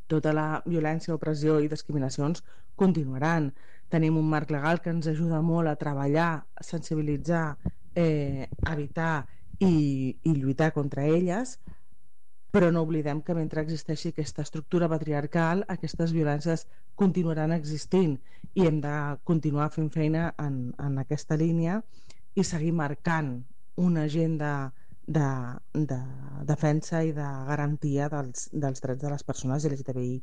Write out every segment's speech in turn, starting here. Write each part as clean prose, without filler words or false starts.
tota la violència, opressió i discriminacions continuaran. Tenim un marc legal que ens ajuda molt a treballar, a sensibilitzar, evitar i lluitar contra elles, però no oblidem que mentre existeixi aquesta estructura patriarcal, aquestes violències continuaran existint i hem de continuar fent feina en aquesta línia i seguir marcant una agenda de defensa i de garantia dels drets de les persones LGTBI.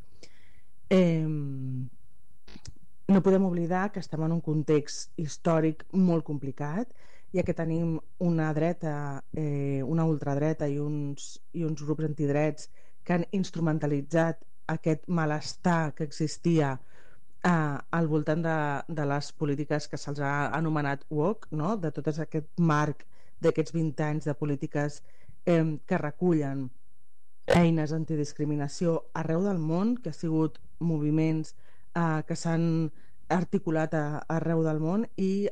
No podem oblidar que estem en un context històric molt complicat, ja que tenim una dreta, una ultradreta i uns grups antidrets que han instrumentalitzat aquest malestar que existia al voltant de les polítiques que se'ls ha anomenat woke, no? De tot aquest marc d'aquests 20 anys de polítiques que recullen eines antidiscriminació arreu del món, que ha sigut moviments que s'han articulat arreu del món, i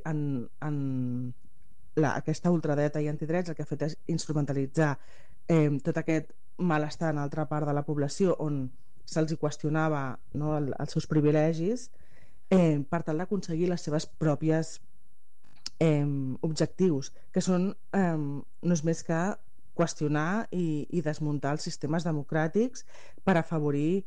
aquesta ultradreta i antidrets el que ha fet és instrumentalitzar tot aquest malestar en altra part de la població on se'ls qüestionava, no, els seus privilegis per tal d'aconseguir les seves pròpies objectius, que són no és més que qüestionar i desmuntar els sistemes democràtics per afavorir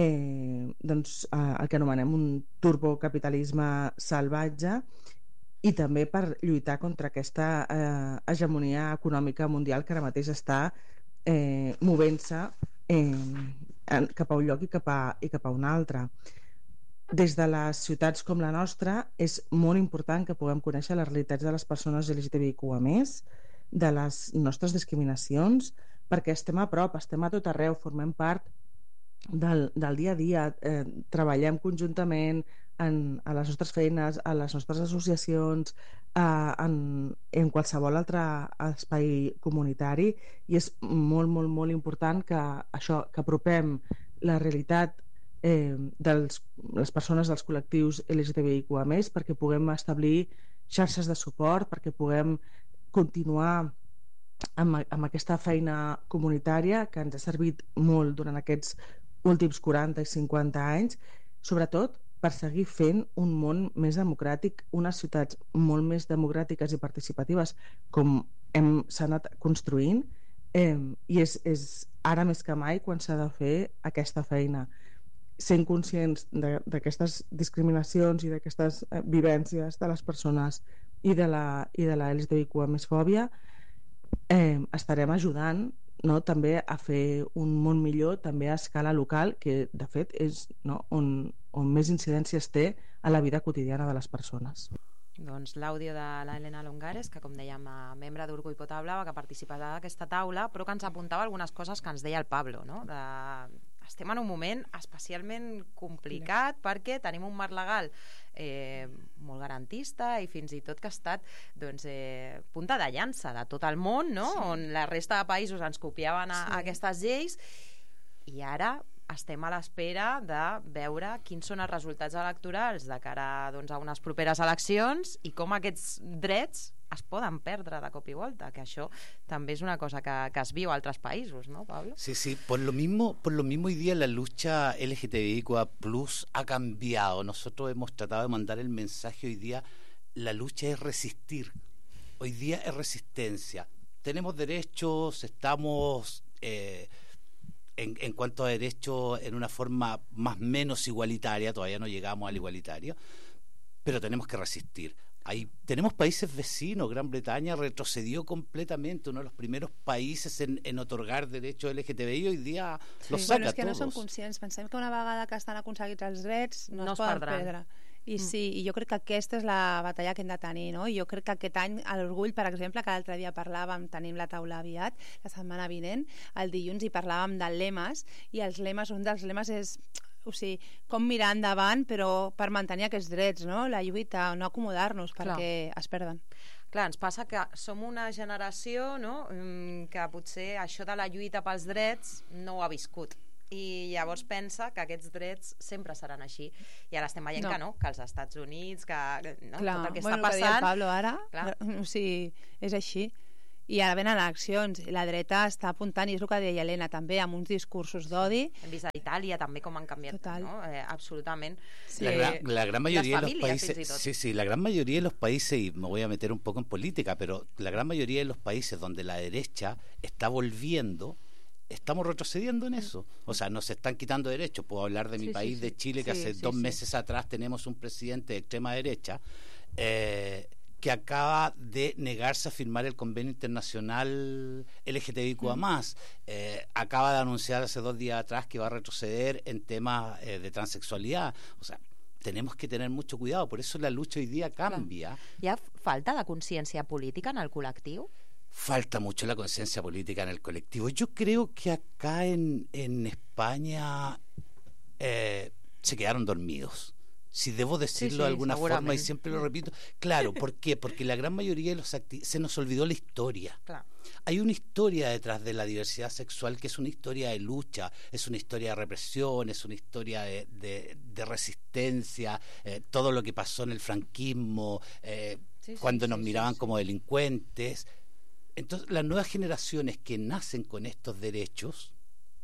el que anomenem un turbocapitalisme salvatge, i també per lluitar contra aquesta hegemonia econòmica mundial que ara mateix està movent-se cap a un lloc i cap a un altre. Des de les ciutats com la nostra és molt important que puguem conèixer les realitats de les persones LGTBIQ+, de les nostres discriminacions, perquè estem a prop, estem a tot arreu, formem part del dia a dia, treballem conjuntament a les nostres feines, a les nostres associacions, en qualsevol altre espai comunitari, i és molt, molt, molt important que apropem la realitat de les persones dels col·lectius LGTBIQ+, perquè puguem establir xarxes de suport, perquè puguem continuar amb aquesta feina comunitària que ens ha servit molt durant aquests últims 40 i 50 anys, sobretot per seguir fent un món més democràtic, unes ciutats molt més democràtiques i participatives com s'ha anat construint, i és ara més que mai quan s'ha de fer aquesta feina, sent conscients d'aquestes discriminacions i d'aquestes vivències de les persones i de la LGTBIQ+ fòbia. Estarem ajudant, no, també a fer un món millor també a escala local, que de fet és, no, on més incidències té a la vida quotidiana de les persones. Doncs l'àudio de l'Helena Longares, que com dèiem, membre d'Orgull Potablava, que participarà d'aquesta taula, però que ens apuntava algunes coses que ens deia el Pablo, no? Estem en un moment especialment complicat perquè tenim un marc legal molt garantista i fins i tot que ha estat punta de llança de tot el món, no? Sí. On la resta de països ens copiaven aquestes lleis, i ara estem a l'espera de veure quins són els resultats electorals de cara a unes properes eleccions i com aquests drets es poden perdre de cop y volta, que això també és una cosa que es viu a altres països, ¿no, Pablo? Sí, sí, por lo mismo hoy día la lucha LGTBIQ+ ha cambiado. Nosotros hemos tratado de mandar el mensaje hoy día, la lucha es resistir, hoy día es resistencia. Tenemos derechos, estamos en cuanto a derechos en una forma más o menos igualitaria, todavía no llegamos al igualitario, pero tenemos que resistir. Tenemos países vecinos, Gran Bretaña retrocedió completamente, uno de los primeros países en otorgar derechos LGTBI, hoy dia los saca és que todos. No són conscients, pensem que una vegada que estan aconseguits els drets no es poden perdre. I sí, i jo crec que aquesta és la batalla que hem de tenir, no? I jo crec que aquest any a l'Orgull, per exemple, que l'altre dia parlàvem, tenim la taula aviat, la setmana vinent, el dilluns, i parlàvem de lemes, i els lemes, un dels lemes és com mirar endavant però per mantenir aquests drets, no? La lluita, no acomodar-nos perquè es perden. Clar, ens passa que som una generació, no?, que potser això de la lluita pels drets no ho ha viscut, i llavors pensa que aquests drets sempre seran així, i ara estem veient que no, que als Estats Units, que tot el que està passant... que deia el Pablo ara, és així. I ara venen eleccions, i la dreta està apuntant, i és el que deia Helena també, amb uns discursos d'odi. Hem vist a Itàlia també com han canviat, no? Absolutament. Sí. La gran mayoría de los países, sí, la gran mayoría de los países, y me voy a meter un poco en política, pero la gran mayoría de los países donde la derecha está volviendo, estamos retrocediendo en eso. O sea, nos están quitando derechos. Puedo hablar de mi país, de Chile, que hace 2 meses atrás tenemos un presidente de extrema derecha que acaba de negarse a firmar el convenio internacional LGTBIQA+. Acaba de anunciar hace 2 días atrás que va a retroceder en temas de transexualidad. O sea, tenemos que tener mucho cuidado. Por eso la lucha hoy día cambia. Hi ha falta de consciència política en el col·lectiu? Falta mucho la conciencia política en el colectivo. Yo creo que acá en España se quedaron dormidos. Si debo decirlo de alguna forma, y siempre lo repito. Claro, ¿por qué? Porque la gran mayoría de los se nos olvidó la historia. Claro. Hay una historia detrás de la diversidad sexual que es una historia de lucha, es una historia de represión, es una historia de resistencia, todo lo que pasó en el franquismo, cuando nos miraban como delincuentes. Entonces, las nuevas generaciones que nacen con estos derechos,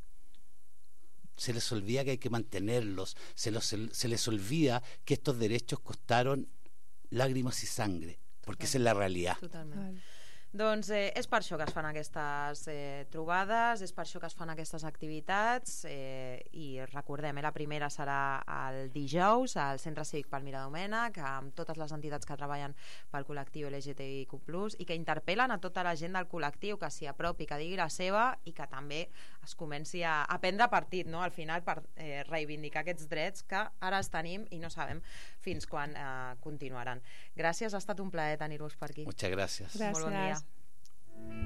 se les olvida que hay que mantenerlos, se les olvida que estos derechos costaron lágrimas y sangre, porque esa es la realidad. Totalment. Doncs és per això que es fan aquestes trobades, és per això que es fan aquestes activitats, i recordem, la primera serà el dijous al Centre Cívic Palmira Domènech, amb totes les entitats que treballen pel col·lectiu LGTBIQ+, i que interpel·len a tota la gent del col·lectiu que s'hi apropi, que digui la seva, i que també es comenci a prendre partit, no? Al final, per reivindicar aquests drets que ara els tenim i no sabem fins quan continuaran. Gràcies, ha estat un plaer tenir-vos per aquí. Muchas gracias. Gràcies. Molt bon dia.